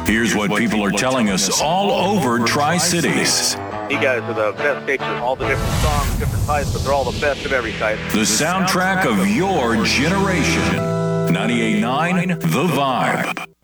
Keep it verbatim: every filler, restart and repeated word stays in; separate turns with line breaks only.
Here's what people are telling us all over Tri-Cities.
You guys are the best station. All the different songs, different types, but they're all the best of every type.
The soundtrack of your generation. ninety-eight point nine The Vibe.